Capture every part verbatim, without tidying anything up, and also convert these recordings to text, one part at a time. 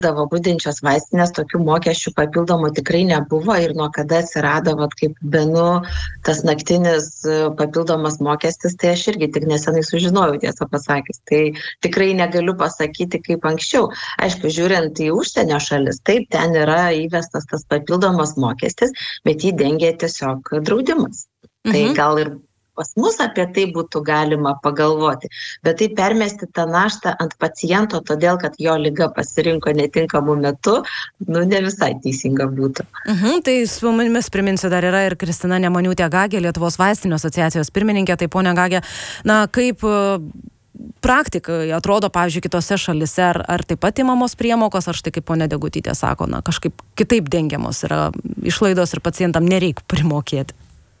davo budinčios vaistinės, tokių mokesčių papildomų tikrai nebuvo ir nuo kada atsirado, vat, kaip benu, tas naktinis papildomas mokestis, tai aš irgi tik nesenai sužinojau, tiesą pasakys. Tai tikrai negaliu pasakyti kaip anksčiau. Aišku, žiūrint į užsienio šalis, taip, ten yra įvestas tas papildomas mokestis, bet jį dengia tiesiog draudimas. Mhm. Tai gal ir pas mus apie tai būtų galima pagalvoti, bet tai permesti tą naštą ant paciento, todėl, kad jo liga pasirinko netinkamu metu, nu, ne visai teisinga būtų. Mhm, tai su mumis priminsiu, dar yra ir Kristina Nemaniūtė-Gagė, Lietuvos vaistinių asociacijos pirmininkė. Tai ponia Gagė, na, kaip praktikai atrodo, pavyzdžiui, kitose šalise, ar, ar taip pat imamos priemokos, ar štai kaip ponia Degutytė sako, na, kažkaip kitaip dengiamos yra išlaidos ir pacientam nereikia primokėti?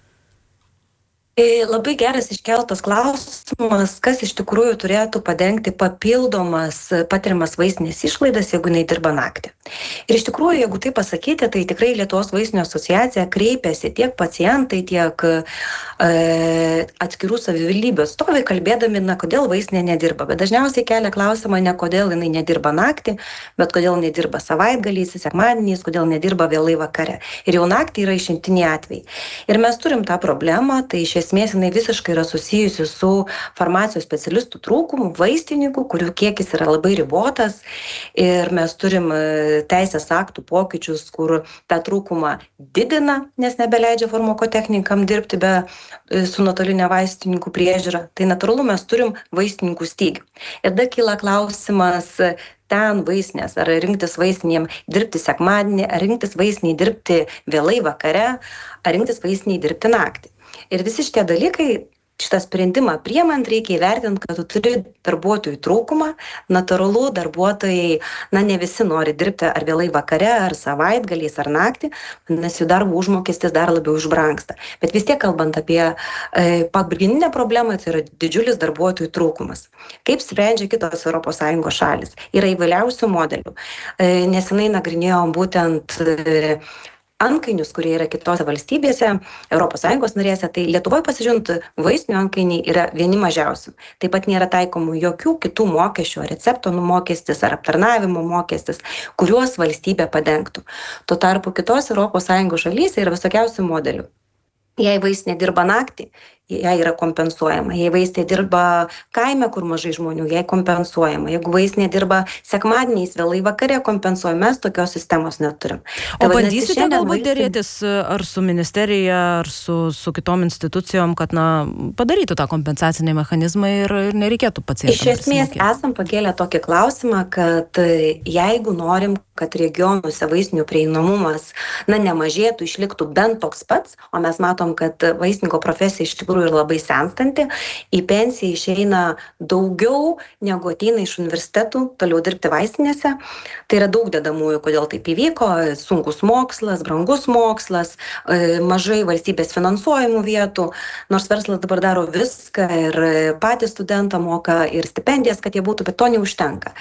Labai geras iškeltas klausimas, kas iš tikrųjų turėtų padengti papildomas patiriamas vaistinės išlaidas, jeigu jinai dirba naktį. Ir iš tikrųjų, jeigu tai pasakyti, tai tikrai Lietuvos vaistinių asociacija kreipiasi tiek pacientai, tiek e, atskirų savivaldybių atstovai, kalbėdami, na, kodėl vaistinė nedirba. Bet dažniausiai kelia klausimą ne kodėl jinai nedirba naktį, bet kodėl nedirba savaitgaliais, sekmadieniais, kodėl nedirba vėlai vakare. Ir jau naktį yra išimtiniai atvejai. Ir mes turim tą problemą, tai iš esmės jinai visiškai yra susijusi su farmacijos specialistų trūkumu, vaistininkų, kurių kiekis yra labai ribotas, ir mes turim teisės aktų pokyčius, kur tą trūkumą didina, nes nebeleidžia farmakotechnikam dirbti be su nuotolinė vaistininkų priežiūra. Tai natūralu, mes turim vaistininkų stygių. Ir tada kyla klausimas ten vaistinės, ar rinktis vaistinėm dirbti sekmadienį, ar rinktis vaistinėj dirbti vėlai vakare, ar rinktis vaistinėj dirbti naktį. Ir visi šitie dalykai, šitą sprendimą priimant, reikia įvertinti, kad tu turi darbuotojų trūkumą. Natūralu, darbuotojai, na, ne visi nori dirbti ar vėlai vakare, ar savaitgaliais, ar naktį, nes jų darbo užmokestis dar labiau išbrangsta. Bet vis tiek, kalbant apie e, pagrindinę problemą, tai yra didžiulis darbuotojų trūkumas. Kaip sprendžia kitos Europos Sąjungos šalis? Yra įvairiausių modelių. E, nesenai nagrinėjom būtent e, antkainius, kurie yra kitose valstybėse, Europos Sąjungos narėse, tai Lietuvoje pasižiūrint, vaistinių antkainiai yra vieni mažiausių. Taip pat nėra taikomų jokių kitų mokesčių, recepto mokestis ar aptarnavimo mokestis, kuriuos valstybė padengtų. Tuo tarpu kitos Europos Sąjungos šalyse yra visokiausių modelių. Jei vaistinė dirba naktį, jai yra kompensuojama. Jei vaistinė dirba kaime, kur mažai žmonių, jai kompensuojama. Jeigu vaistinė dirba sekmadieniais, vėlai vakare kompensuojama, mes tokios sistemos neturim. O tai bandysite galbūt vaistin... dėrėtis ar su ministerija, ar su, su kitom institucijom, kad, na, padarytų tą kompensacinį mechanizmą ir, ir nereikėtų pacientams. Iš esmės esam pakėlę tokį klausimą, kad jeigu norim, kad regionuose vaistinių prieinamumas, na, nemažėtų, išliktų bent toks pats, o mes matom, kad vaistininko profesija iš tikrųjų ir labai senstanti, į pensiją išeina daugiau negu ateina iš universitetų toliau dirbti vaistinėse. Tai yra daug dedamųjų, kodėl taip įvyko, sunkus mokslas, brangus mokslas, mažai valstybės finansuojamų vietų, nors verslas dabar daro viską ir patys studentą moka ir stipendijas, kad jie būtų, bet to neužtenka.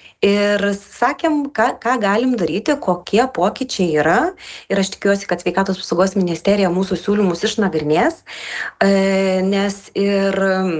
Ir sakėm, ką, ką galim daryti, kokie pokyčiai yra. Ir aš tikiuosi, kad Sveikatos apsaugos ministerija mūsų siūlymus išnagrinės, nes ir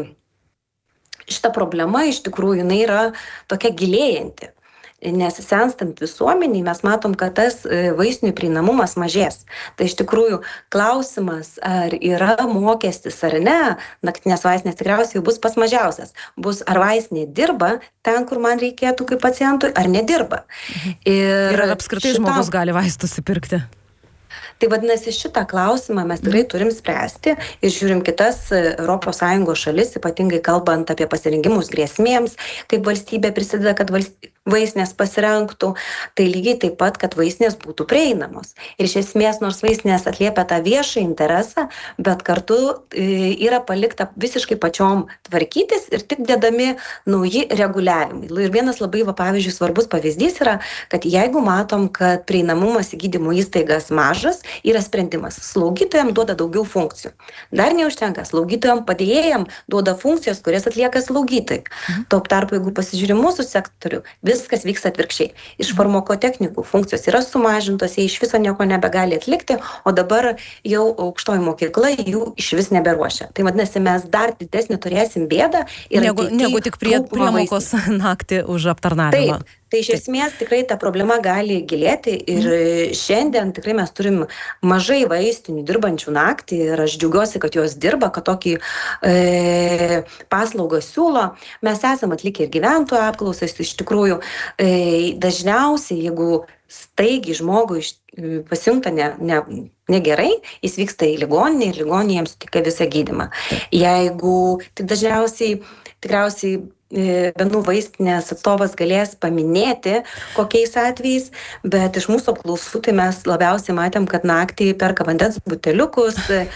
šita problema iš tikrųjų jinai yra tokia gilėjanti. Nes senstant visuomeniai mes matom, kad tas vaistinių prieinamumas mažės. Tai iš tikrųjų klausimas, ar yra mokestis ar ne, naktinės vaistinės tikriausiai bus pats mažiausias. Bus, ar vaistinė dirba ten, kur man reikėtų kaip pacientui, ar nedirba. Ir, ir ar apskritai šitam... žmogus gali vaistus įpirkti? Tai vadinasi, šitą klausimą mes tikrai turim spręsti ir žiūrim kitas Europos Sąjungos šalis, ypatingai kalbant apie pasirengimus grėsmėms, kaip valstybė prisideda, kad valstybė vaistinės pasirenktų, tai lygiai taip pat, kad vaistinės būtų prieinamos. Ir iš esmės, nors vaistinės atliepia tą viešą interesą, bet kartu yra palikta visiškai pačiom tvarkytis ir tik dedami nauji reguliavimai. Ir vienas labai, va, pavyzdžiui, svarbus pavyzdys yra, kad jeigu matom, kad prieinamumas į gydymo įstaigas mažas, yra sprendimas. Slaugytojams duoda daugiau funkcijų. Dar neužtenka. Slaugytojams padėjėjams duoda funkcijas, kurias atlieka slaugytojai. Mhm. Tuo tarpu, jeigu pasižiūrim mūsų sektorių, viskas vyksta atvirkščiai. Iš farmakotechnikų funkcijos yra sumažintos, jie iš viso nieko nebegali atlikti, o dabar jau aukštoji mokykla jų iš vis neberuošia. Tai vadinasi, mes dar didesnį turėsim bėdą. Ir negu, negu tik prie, priemokos naktį už aptarnavimą. Taip. Tai iš esmės tikrai ta problema gali gilėti ir šiandien tikrai mes turim mažai vaistinių dirbančių naktį ir aš džiaugiuosi, kad jos dirba, kad tokį e, paslaugą siūlo. Mes esame atlikę ir gyventojų apklausas, iš tikrųjų e, dažniausiai, jeigu staigiai žmogui pasijunta ne, ne, negerai, jis vyksta į ligoninę ir ligoninė jiems sutika visą gydymą. Jeigu tik dažniausiai, tikriausiai Benų vaistinės atstovas galės paminėti, kokiais atvejais, bet iš mūsų apklausų tai mes labiausiai matėm, kad naktį perka vandens buteliukus, e,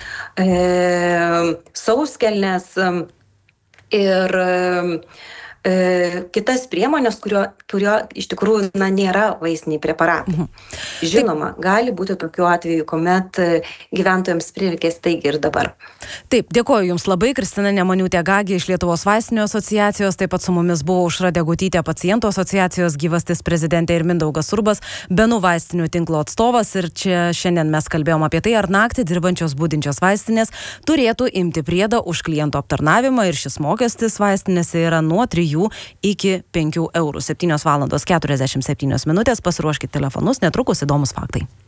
sauskelnes ir e, kitas priemonės, kurio, kurio iš tikrųjų na, nėra vaistiniai preparatai. Mhm. Žinoma, Taip. gali būti tokių atvejų, kuomet gyventojams prireikės staigiai ir dabar. Taip, dėkoju Jums labai, Kristina Nemaniūtė-Gagė iš Lietuvos vaistinių asociacijos, taip pat su mumis buvo Aušra Degutytė, pacientų asociacijos gyvastis prezidentė ir Mindaugas Urbas, Benų vaistinių tinklo atstovas. Ir čia šiandien mes kalbėjom apie tai, ar naktį dirbančios budinčios vaistinės turėtų imti priedą už kliento aptarnavimą, ir šis mokestis vaistinėse yra nuo trijų iki penkių eurų. septynios valandos keturiasdešimt septynios minutės, pasiruoškite telefonus, netrukus įdomus faktai.